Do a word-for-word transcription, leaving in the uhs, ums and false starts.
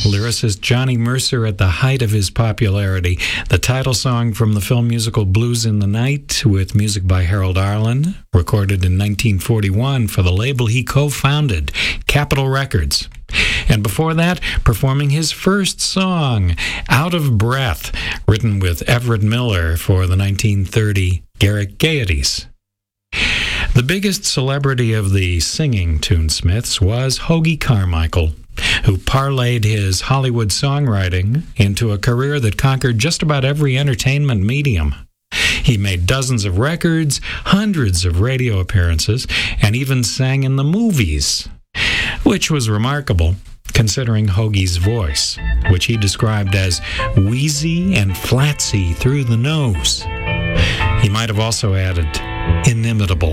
Lyricist Johnny Mercer at the height of his popularity. The title song from the film musical Blues in the Night, with music by Harold Arlen, recorded in nineteen forty-one for the label he co-founded, Capitol Records. And before that, performing his first song, Out of Breath, written with Everett Miller for the nineteen thirty Garrick Gaieties. The biggest celebrity of the singing Tunesmiths was Hoagy Carmichael, who parlayed his Hollywood songwriting into a career that conquered just about every entertainment medium. He made dozens of records, hundreds of radio appearances, and even sang in the movies, which was remarkable considering Hoagy's voice, which he described as wheezy and flatsy through the nose. He might have also added inimitable.